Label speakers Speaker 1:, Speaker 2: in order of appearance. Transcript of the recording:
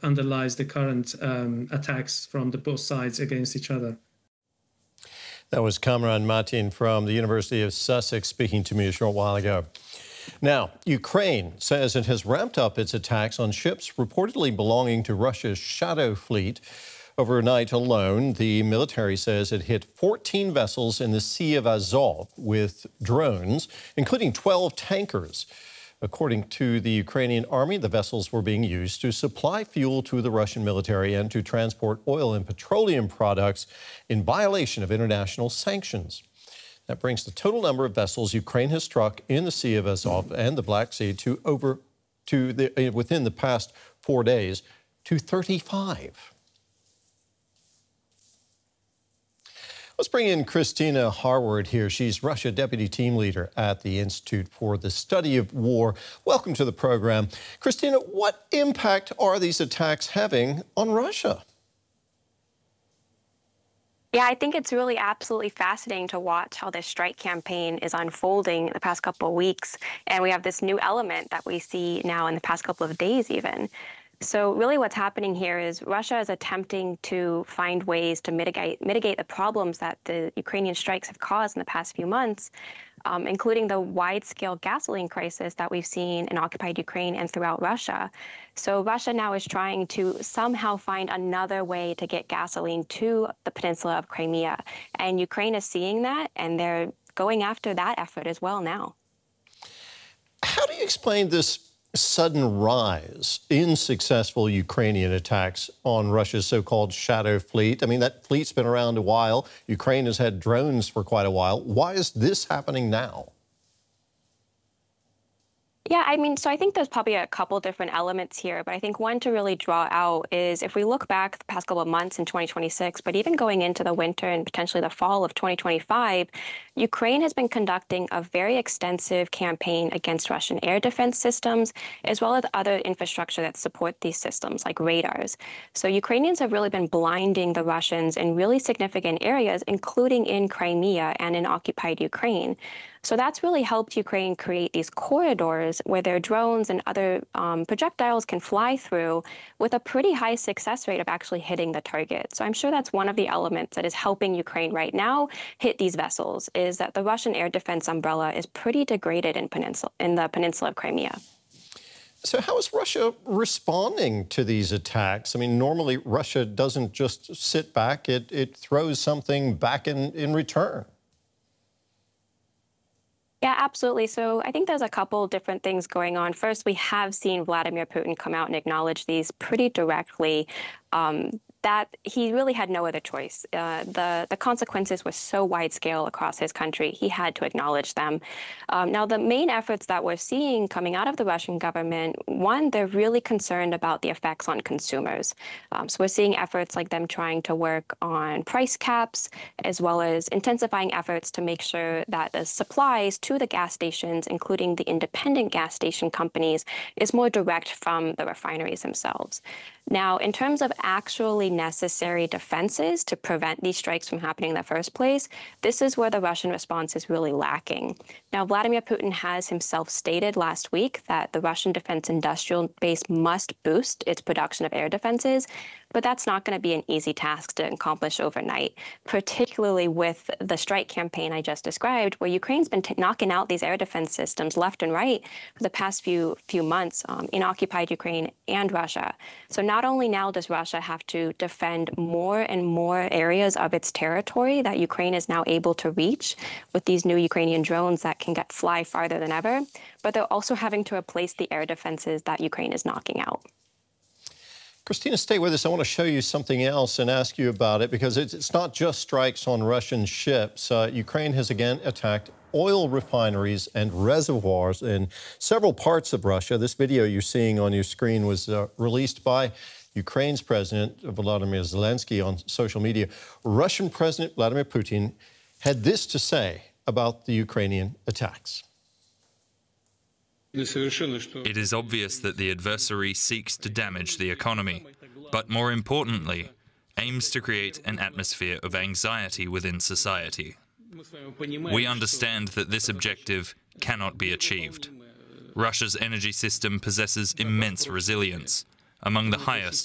Speaker 1: underlies the current attacks from both sides against each other.
Speaker 2: That was Kamran Matin from the University of Sussex speaking to me a short while ago. Now, Ukraine says it has ramped up its attacks on ships reportedly belonging to Russia's Shadow Fleet. Overnight alone, the military says it hit 14 vessels in the Sea of Azov with drones, including 12 tankers. According to the Ukrainian army, the vessels were being used to supply fuel to the Russian military and to transport oil and petroleum products in violation of international sanctions. That brings the total number of vessels Ukraine has struck in the Sea of Azov and the Black Sea within the past 4 days to 35. Let's bring in Christina Harward here. She's Russia Deputy Team Leader at the Institute for the Study of War. Welcome to the program. Christina, what impact are these attacks having on Russia?
Speaker 3: Yeah, I think it's really absolutely fascinating to watch how this strike campaign is unfolding the past couple of weeks. And we have this new element that we see now in the past couple of days even. So really what's happening here is Russia is attempting to find ways to mitigate the problems that the Ukrainian strikes have caused in the past few months, including the wide-scale gasoline crisis that we've seen in occupied Ukraine and throughout Russia. So Russia now is trying to somehow find another way to get gasoline to the peninsula of Crimea. And Ukraine is seeing that, and they're going after that effort as well now.
Speaker 2: How do you explain this sudden rise in successful Ukrainian attacks on Russia's so-called Shadow Fleet? I mean, that fleet's been around a while. Ukraine has had drones for quite a while. Why is this happening now?
Speaker 3: Yeah, I mean, so I think there's probably a couple different elements here, but I think one to really draw out is if we look back the past couple of months in 2026, but even going into the winter and potentially the fall of 2025, Ukraine has been conducting a very extensive campaign against Russian air defense systems, as well as other infrastructure that support these systems, like radars. So Ukrainians have really been blinding the Russians in really significant areas, including in Crimea and in occupied Ukraine. So that's really helped Ukraine create these corridors where their drones and other projectiles can fly through with a pretty high success rate of actually hitting the target. So I'm sure that's one of the elements that is helping Ukraine right now hit these vessels, is that the Russian air defense umbrella is pretty degraded in the peninsula of Crimea.
Speaker 2: So how is Russia responding to these attacks? I mean, normally Russia doesn't just sit back, it throws something back in return.
Speaker 3: Yeah, absolutely. So I think there's a couple different things going on. First, we have seen Vladimir Putin come out and acknowledge these pretty directly. That he really had no other choice. The consequences were so wide scale across his country, he had to acknowledge them. Now, the main efforts that we're seeing coming out of the Russian government, one, they're really concerned about the effects on consumers. So we're seeing efforts like them trying to work on price caps, as well as intensifying efforts to make sure that the supplies to the gas stations, including the independent gas station companies, is more direct from the refineries themselves. Now, in terms of actually necessary defenses to prevent these strikes from happening in the first place, this is where the Russian response is really lacking. Now, Vladimir Putin has himself stated last week that the Russian defense industrial base must boost its production of air defenses, but that's not going to be an easy task to accomplish overnight, particularly with the strike campaign I just described, where Ukraine's been knocking out these air defense systems left and right for the past few months in occupied Ukraine and Russia. So not only now does Russia have to defend more and more areas of its territory that Ukraine is now able to reach with these new Ukrainian drones that can fly farther than ever, but they're also having to replace the air defenses that Ukraine is knocking out.
Speaker 2: Christina, stay with us. I want to show you something else and ask you about it, because it's not just strikes on Russian ships. Ukraine has again attacked oil refineries and reservoirs in several parts of Russia. This video you're seeing on your screen was released by Ukraine's President Volodymyr Zelensky on social media. Russian President Vladimir Putin had this to say about the Ukrainian attacks.
Speaker 4: It is obvious that the adversary seeks to damage the economy, but more importantly, aims to create an atmosphere of anxiety within society. We understand that this objective cannot be achieved. Russia's energy system possesses immense resilience, among the highest